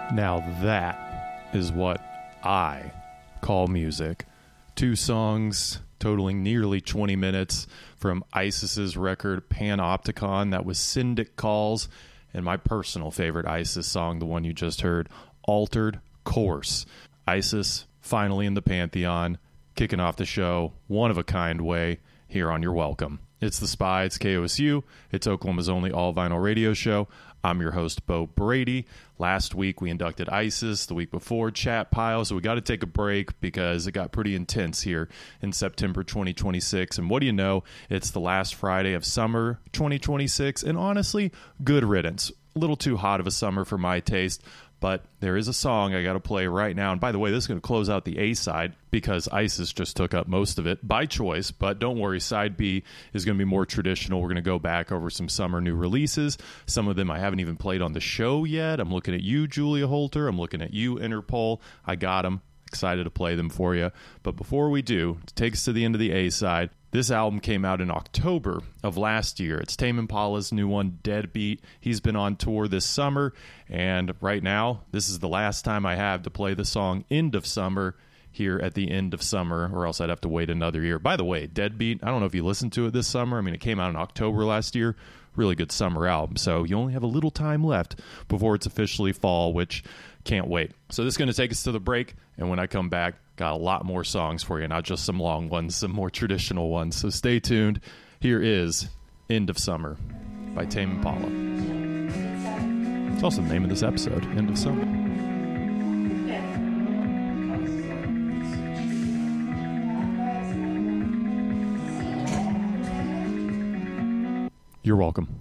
Now that is what I call music. 2 songs totaling nearly 20 minutes from ISIS's record Panopticon. That was Syndic Calls, and my personal favorite ISIS song, the one you just heard, Altered Course. ISIS finally in the Pantheon, kicking off the show one-of-a-kind way here on You're Welcome. It's The Spy, it's KOSU, it's Oklahoma's only all-vinyl radio show. I'm your host, Bo Brady. Last week, we inducted ISIS. The week before, Chat Pile. So we got to take a break because it got pretty intense here in September 2026. And what do you know? It's the last Friday of summer 2026. And honestly, good riddance. A little too hot of a summer for my taste. But there is a song I got to play right now. And by the way, this is going to close out the A side because ISIS just took up most of it by choice. But don't worry, side B is going to be more traditional. We're going to go back over some summer new releases. Some of them I haven't even played on the show yet. I'm looking at you, Julia Holter. I'm looking at you, Interpol. I got them. Excited to play them for you. But before we do, to take us to the end of the A side, this album came out in October of last year. It's Tame Impala's new one, Deadbeat. He's been on tour this summer, and right now, this is the last time I have to play the song End of Summer here at the end of summer, or else I'd have to wait another year. By the way, Deadbeat, I don't know if you listened to it this summer. I mean, it came out in October last year. Really good summer album. So you only have a little time left before it's officially fall, which can't wait. So this is going to take us to the break, and when I come back, got a lot more songs for you, not just some long ones, some more traditional ones. So stay tuned. Here is End of Summer by Tame Impala. It's also the name of this episode, End of Summer. You're welcome.